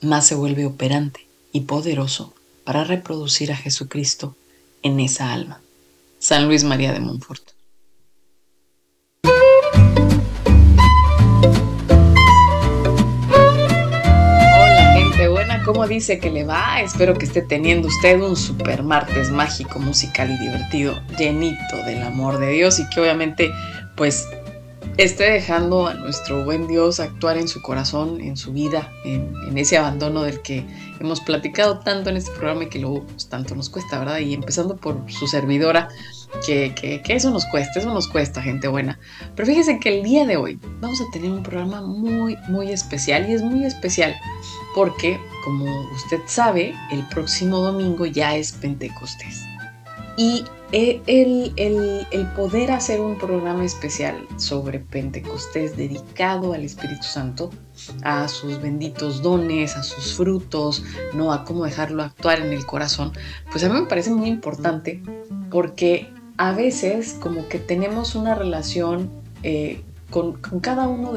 más se vuelve operante y poderoso para reproducir a Jesucristo en esa alma. San Luis María de Montfort. Hola gente buena, ¿cómo dice que le va? Espero que esté teniendo usted un super martes mágico, musical y divertido, llenito del amor de Dios y que obviamente pues esté dejando a nuestro buen Dios actuar en su corazón, en su vida, en ese abandono del que hemos platicado tanto en este programa y que luego pues, tanto nos cuesta, ¿verdad? Y empezando por su servidora, que eso nos cuesta, gente buena. Pero fíjense que el día de hoy vamos a tener un programa muy, muy especial y es muy especial porque, como usted sabe, el próximo domingo ya es Pentecostés. Y el poder hacer un programa especial sobre Pentecostés dedicado al Espíritu Santo, a sus benditos dones, a sus frutos, ¿no? A cómo dejarlo actuar en el corazón, pues a mí me parece muy importante porque a veces como que tenemos una relación con cada uno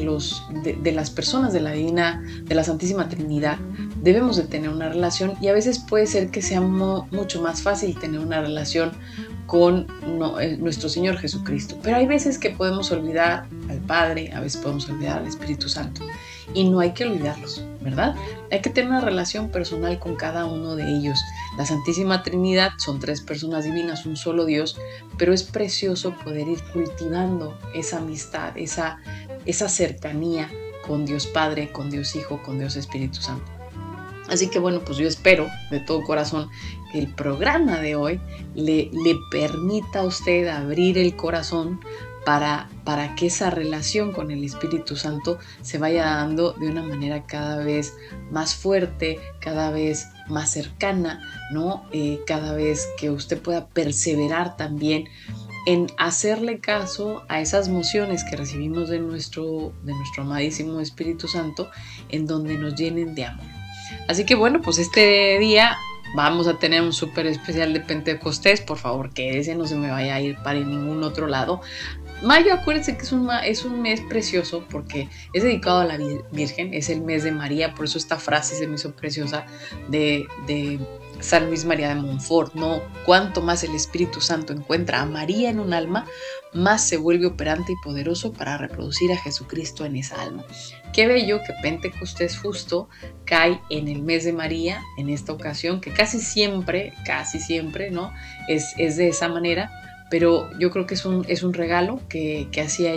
de las personas de la Santísima Trinidad. Debemos de tener una relación y a veces puede ser que sea mucho más fácil tener una relación con nuestro Señor Jesucristo. Pero hay veces que podemos olvidar al Padre, a veces podemos olvidar al Espíritu Santo. Y no hay que olvidarlos, ¿verdad? Hay que tener una relación personal con cada uno de ellos. La Santísima Trinidad son 3 personas divinas, un solo Dios, pero es precioso poder ir cultivando esa amistad, esa cercanía con Dios Padre, con Dios Hijo, con Dios Espíritu Santo. Así que bueno, pues yo espero de todo corazón que el programa de hoy le permita a usted abrir el corazón para que esa relación con el Espíritu Santo se vaya dando de una manera cada vez más fuerte, cada vez más cercana, ¿no? Cada vez que usted pueda perseverar también en hacerle caso a esas mociones que recibimos de nuestro amadísimo Espíritu Santo, en donde nos llenen de amor. Así que bueno, pues este día vamos a tener un súper especial de Pentecostés. Por favor, quédese, no se me vaya a ir para ningún otro lado. Mayo, acuérdense que es un mes precioso porque es dedicado a la Virgen, es el mes de María, por eso esta frase se me hizo preciosa de San Luis María de Montfort, ¿no? Cuanto más el Espíritu Santo encuentra a María en un alma, más se vuelve operante y poderoso para reproducir a Jesucristo en esa alma. Qué bello que Pentecostés justo cae en el mes de María, en esta ocasión, que casi siempre, ¿no? Es de esa manera, pero yo creo que es un regalo que así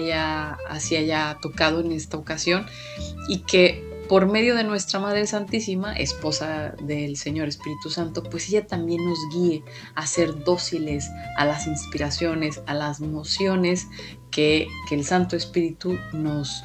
haya tocado en esta ocasión y que por medio de nuestra Madre Santísima, esposa del Señor Espíritu Santo, pues ella también nos guíe a ser dóciles a las inspiraciones, a las mociones que el Santo Espíritu nos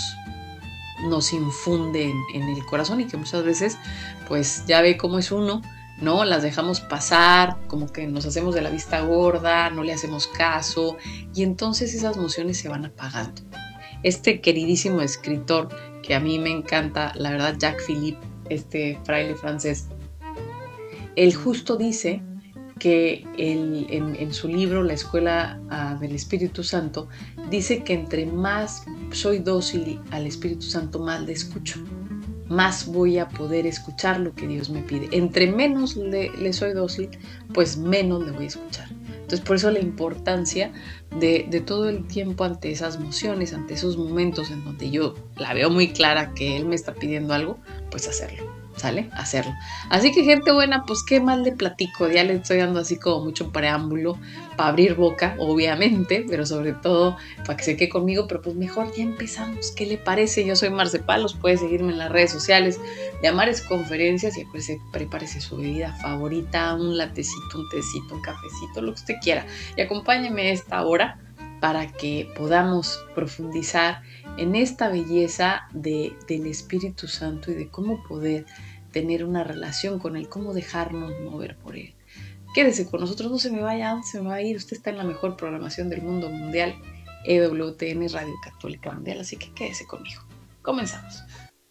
infunde en el corazón y que muchas veces, pues ya ve cómo es uno, ¿no? Las dejamos pasar, como que nos hacemos de la vista gorda, no le hacemos caso y entonces esas mociones se van apagando. Este queridísimo escritor que a mí me encanta, la verdad, Jacques Philippe, este fraile francés, él justo dice que en su libro La Escuela del Espíritu Santo, dice que entre más soy dócil al Espíritu Santo, más le escucho. Más voy a poder escuchar lo que Dios me pide. Entre menos le soy dócil, pues menos le voy a escuchar. Entonces, por eso la importancia de todo el tiempo ante esas mociones, ante esos momentos en donde yo la veo muy clara que Él me está pidiendo algo, pues hacerlo. ¿Sale? Hacerlo. Así que gente buena, pues qué más le platico, ya le estoy dando así como mucho preámbulo para abrir boca, obviamente, pero sobre todo para que se quede conmigo, pero pues mejor ya empezamos, ¿qué le parece? Yo soy Marce Palos, puede seguirme en las redes sociales de Amares Conferencias y pues prepárese su bebida favorita, un latecito, un tecito, un cafecito, lo que usted quiera y acompáñeme a esta hora para que podamos profundizar en esta belleza del Espíritu Santo y de cómo poder tener una relación con Él, cómo dejarnos mover por Él. Quédese con nosotros, no se me vaya, no se me va a ir. Usted está en la mejor programación del mundo mundial, EWTN, Radio Católica Mundial, así que quédese conmigo. Comenzamos.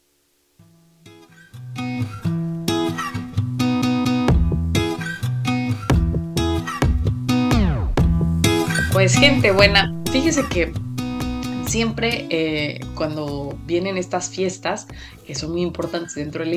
Pues gente buena, fíjese que siempre cuando vienen estas fiestas, que son muy importantes dentro de la